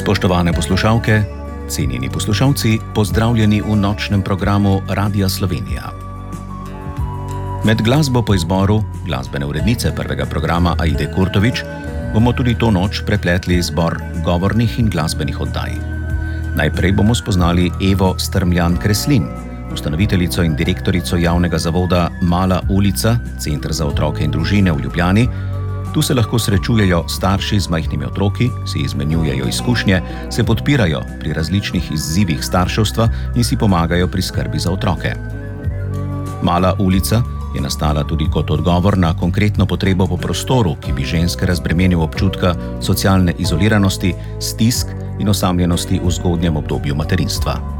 Spoštovane poslušalke, cenjeni poslušalci, pozdravljeni v nočnem programu Radia Slovenija. Med glasbo po izboru glasbene urednice prvega programa Aide Kurtovič bomo tudi to noč prepletli zbor govornih in glasbenih oddaj. Najprej bomo spoznali Evo Strmljan-Kreslin, ustanoviteljico in direktorico javnega zavoda Mala ulica, Center za otroke in družine v Ljubljani. Tu se lahko srečujejo starši z majhnimi otroki, si izmenjujejo izkušnje, se podpirajo pri različnih izzivih starševstva in si pomagajo pri skrbi za otroke. Mala ulica je nastala tudi kot odgovor na konkretno potrebo po prostoru, ki bi ženske razbremenil občutka socialne izoliranosti, stisk in osamljenosti v zgodnjem obdobju materinstva.